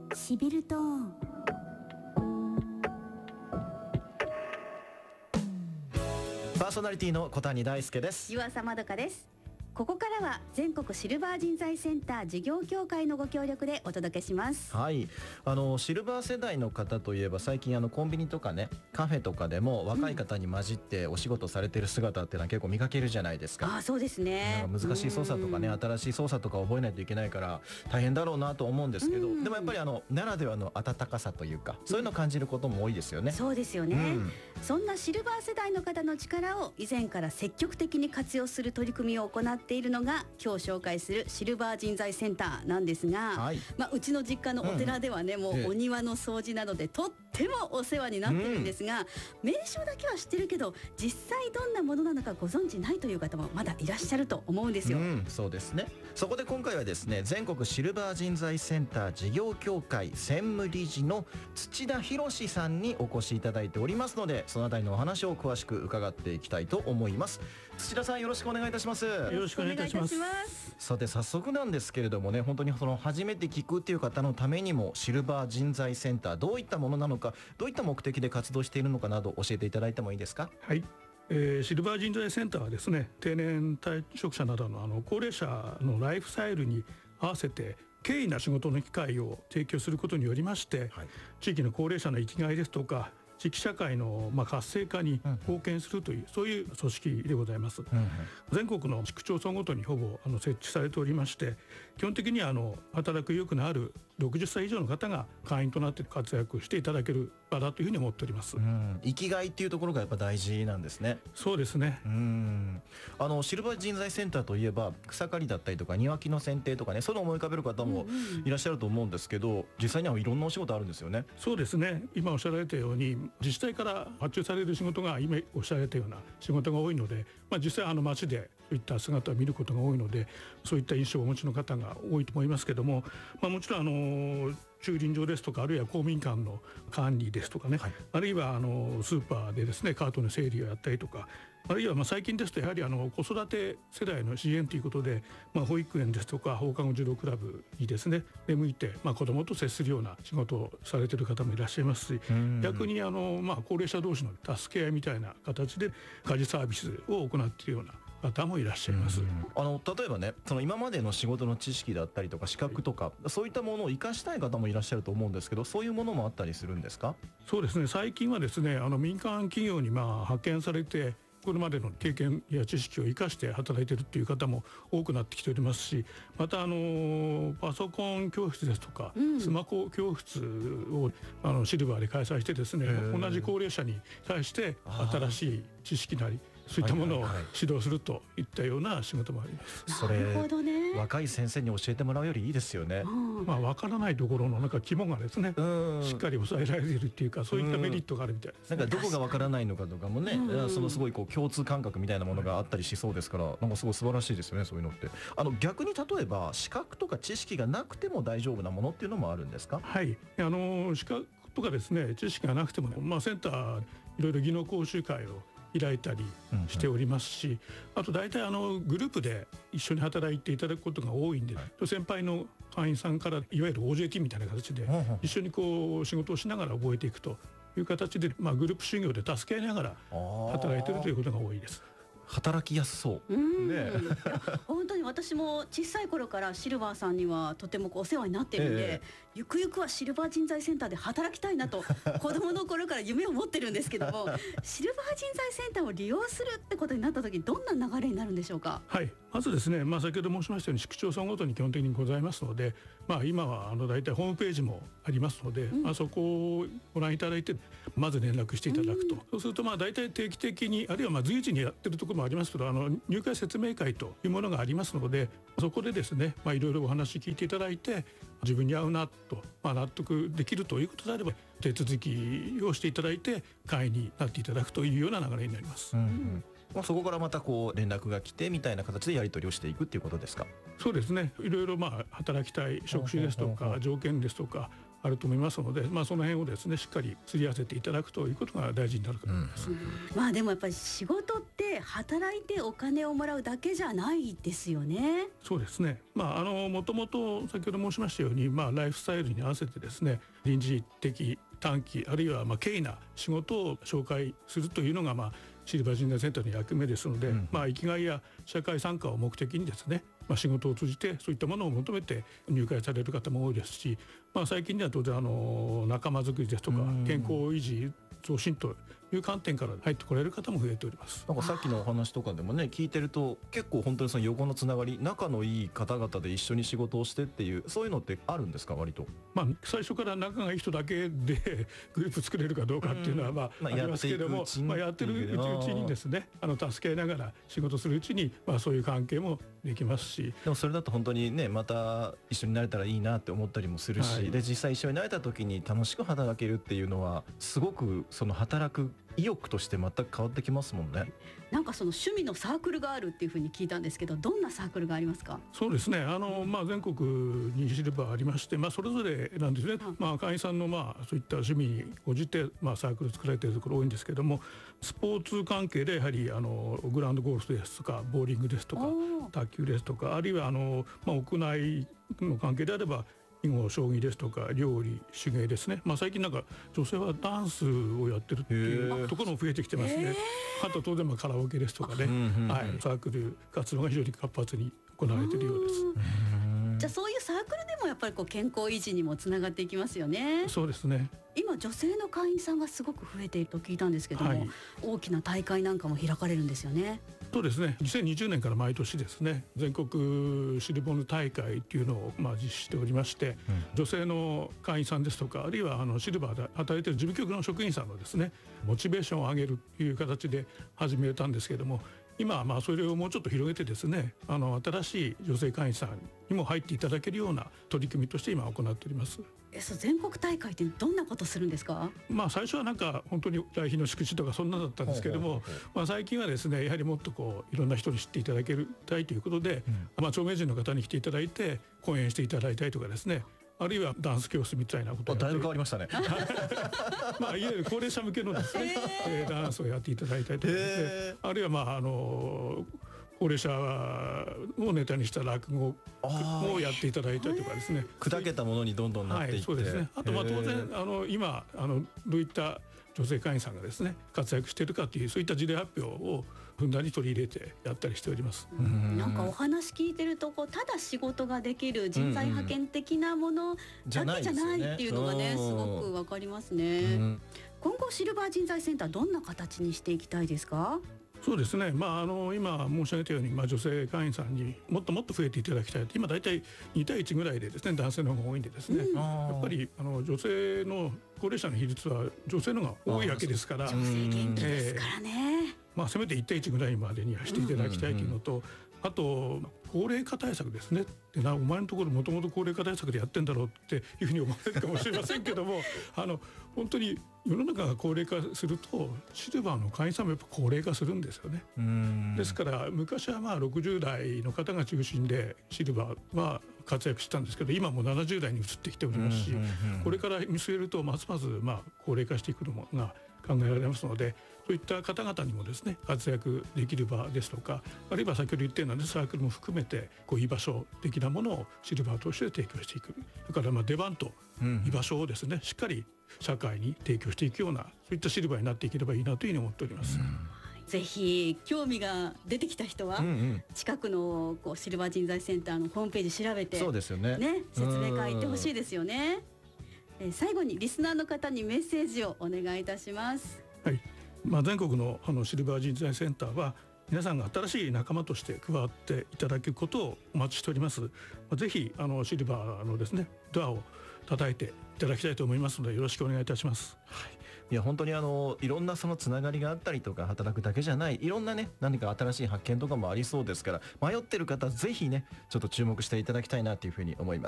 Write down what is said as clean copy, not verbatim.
シビルトーン。 パーソナリティの小谷大輔です。 湯浅まどかです。ここからは全国シルバー人材センター事業協会のご協力でお届けします。 はい、シルバー世代の方といえば最近コンビニとかね、カフェとかでも若い方に混じってお仕事されてる姿っていうのは結構見かけるじゃないですか。 そうですね。 なんか難しい操作とかね、新しい操作とか覚えないといけないから大変だろうなと思うんですけど、でもやっぱりならではの温かさというか、そういうのを感じることも多いですよね。 そうですよね、そんなシルバー世代の方の力を以前から積極的に活用する取り組みを行っているのが今日紹介するシルバー人材センターなんですが、うちの実家のお寺ではね、もうお庭の掃除などでとってもお世話になってるんですが、名称だけは知ってるけど実際どんなものなのかご存知ないという方もまだいらっしゃると思うんですよ。 そうですね。そこで今回はですね、全国シルバー人材センター事業協会専務理事の土田博さんにお越しいただいておりますので、そのあたりのお話を詳しく伺っていきたいと思います。土田さん、よろしくお願いいたします。よろしくお願いいたします。 さて早速なんですけれどもね、本当に初めて聞くっていう方のためにもシルバー人材センターどういったものなのか、どういった目的で活動しているのかなど教えていただいてもいいですか。 はい、シルバー人材センターはですね、定年退職者などの高齢者のライフスタイルに合わせて経緯な仕事の機会を提供することによりまして、地域の高齢者の生きがいですとか地域社会の活性化に貢献するという、そういう組織でございます。全国の市区町村ごとにほぼ設置されておりまして、基本的には働く意欲のある60歳以上の方が会員となって活躍していただける場だというふうに思っております。 生きがいっていうところがやっぱ大事なんですね。 そうですね。 シルバー人材センターといえば草刈りだったりとか庭木の剪定とかね、そういうのを思い浮かべる方もいらっしゃると思うんですけど、実際にはいろんなお仕事あるんですよね。 そうですね。今おっしゃられたように自治体から発注される仕事が今おっしゃられたような仕事が多いので、実際街でそういった姿を見ることが多いので、そういった印象をお持ちの方が多いと思いますけども、もちろん駐輪場ですとか、あるいは公民館の管理ですとかね、あるいはスーパーでですねカートの整理をやったりとか、あるいは最近ですとやはり子育て世代の支援ということで、保育園ですとか放課後児童クラブにですね出向いて、子どもと接するような仕事をされている方もいらっしゃいますし、逆に高齢者同士の助け合いみたいな形で家事サービスを行っているような方もいらっしゃいます。 例えばね、今までの仕事の知識だったりとか資格とか、そういったものを生かしたい方もいらっしゃると思うんですけど、そういうものもあったりするんですか。 そうですね。最近はですね、民間企業に派遣されてこれまでの経験や知識を生かして働いているという方も多くなってきておりますし、またパソコン教室ですとか、スマホ教室をシルバーで開催してですね、同じ高齢者に対して新しい知識なりそういったものを指導するといったような仕事もあります。 それ若い先生に教えてもらうよりいいですよね。 わからないところの肝がですね、しっかり抑えられているっていうか、そういったメリットがあるみたいです。 なんかどこがわからないのかとかもね、すごい共通感覚みたいなものがあったりしそうですから、なんかすごい素晴らしいですよね、そういうのって。逆に例えば資格とか知識がなくても大丈夫なものっていうのもあるんですか。 はい、資格とかですね知識がなくてもね、センターいろいろ技能講習会を開いたりしておりますし、あと大体グループで一緒に働いていただくことが多いんで、先輩の会員さんからいわゆる OJT みたいな形で一緒に仕事をしながら覚えていくという形で、グループ修行で助け合いながら働いているということが多いです。 働きやすそう。 本当に私も小さい頃からシルバーさんにはとてもお世話になっているので、ゆくゆくはシルバー人材センターで働きたいなと子供の頃から夢を持ってるんですけどもシルバー人材センターを利用するってことになった時、どんな流れになるんでしょうか。 はい、まずですね、先ほど申しましたように市区町村ごとに基本的にございますので、今は大体ホームページもありますので、そこをご覧いただいてまず連絡していただくと、そうすると大体定期的に、あるいは随時にやってるところもありますけど、入会説明会というものがありますので、そこでですね、いろいろお話聞いていただいて、自分に合うなと、納得できるということであれば手続きをしていただいて会員になっていただくというような流れになります。 そこからまた連絡が来てみたいな形でやり取りをしていくっていうことですか。 そうですね。いろいろ働きたい職種ですとか条件ですとか、 あると思いますので、その辺をですねしっかりすり合わせていただくということが大事になるかと思います。 でもやっぱり仕事って働いてお金をもらうだけじゃないですよね。 そうですね。もともと先ほど申しましたように、ライフスタイルに合わせてですね臨時的短期あるいは経緯な仕事を紹介するというのがシルバー人材センターの役目ですので、生きがいや社会参加を目的にですね、仕事を通じてそういったものを求めて入会される方も多いですし、最近では当然仲間づくりですとか健康維持増進という観点から入ってこられる方も増えております。 なんかさっきのお話とかでもね聞いてると結構本当にその横のつながり仲のいい方々で一緒に仕事をしてっていうそういうのってあるんですか割と。 最初から仲がいい人だけでグループ作れるかどうかっていうのはありますけれども、やってるうちにですね助けながら仕事するうちにそういう関係もできますし、 でもそれだと本当にねまた一緒になれたらいいなって思ったりもするし、で実際一緒になれた時に楽しく働けるっていうのはすごくその働く意欲として全く変わってきますもんね。 なんかその趣味のサークルがあるっていうふうに聞いたんですけど、どんなサークルがありますか？ そうですね全国にシルバーありまして、それぞれなんですね、会員さんのそういった趣味に応じてサークル作られているところ多いんですけども、スポーツ関係でやはりグラウンドゴルフですとかボーリングですとか卓球ですとか、あるいは屋内の関係であれば囲碁将棋ですとか料理手芸ですね、最近なんか女性はダンスをやってるっていうところも増えてきてますね。あと当然カラオケですとかね、サークル活動が非常に活発に行われているようです。 じゃあそういうサークルでもやっぱり健康維持にもつながっていきますよね。 そうですね。 今女性の会員さんがすごく増えていると聞いたんですけども、大きな大会なんかも開かれるんですよね。 そうですね。2020年から毎年ですね全国シルボンヌ大会っていうのを実施しておりまして、女性の会員さんですとかあるいはシルバーで働いている事務局の職員さんのですねモチベーションを上げるという形で始めたんですけれども、今はそれをもうちょっと広げてですね新しい女性会員さんにも入っていただけるような取り組みとして今行っております。 全国大会ってどんなことするんですか？ 最初はなんか本当に来賓の祝辞とかそんなだったんですけれども、最近はですねやはりもっといろんな人に知っていただけたいということで、著名人の方に来ていただいて講演していただいたりとかですね、あるいはダンス教室みたいなことをだいぶ変わりましたね。 いわゆる高齢者向けのですね、ダンスをやっていただいたりとかですね、あるいは高齢者をネタにした落語をやっていただいたりとかですね、 砕けたものにどんどんなっていって、 そうですね。あと当然今どういった女性会員さんがですね活躍しているかというそういった事例発表をふんだんに取り入れてやったりしております。 なんかお話聞いてるとただ仕事ができる人材派遣的なものだけじゃないっていうのがねすごくわかりますね。今後シルバー人材センターどんな形にしていきたいですか？ そうですね、今申し上げたように、女性会員さんにもっともっと増えていただきたい。今だいたい2対1ぐらいでですね男性の方が多いんでですね、やっぱり女性の高齢者の比率は女性の方が多いわけですから、 女性元気ですからね、 せめて1対1ぐらいまでにはしていただきたいというのと、あと高齢化対策ですね。お前のところもともと高齢化対策でやってんだろうっていうふうに思われるかもしれませんけども本当に世の中が高齢化するとシルバーの会員さんもやっぱ高齢化するんですよね。ですから昔は60代の方が中心でシルバーは活躍したんですけど、今も70代に移ってきておりますし、これから見据えるとますます高齢化していくのが考えられますので、そういった方々にもですね活躍できる場ですとか、あるいは先ほど言ったようなサークルも含めて居場所的なものをシルバーを通して提供していく。だから出番と居場所をですねしっかり社会に提供していくようなそういったシルバーになっていければいいなというふうに思っております。 ぜひ興味が出てきた人は近くのシルバー人材センターのホームページ調べて、 そうですよね、 説明会行ってほしいですよね。最後にリスナーの方にメッセージをお願いいたします。 はい、全国のシルバー人材センターは皆さんが新しい仲間として加わっていただけることをお待ちしております。ぜひシルバーのですねドアを叩いていただきたいと思いますのでよろしくお願いいたします。 いや本当にいろんなそのつながりがあったりとか働くだけじゃないいろんなね何か新しい発見とかもありそうですから、迷ってる方ぜひねちょっと注目していただきたいなというふうに思います。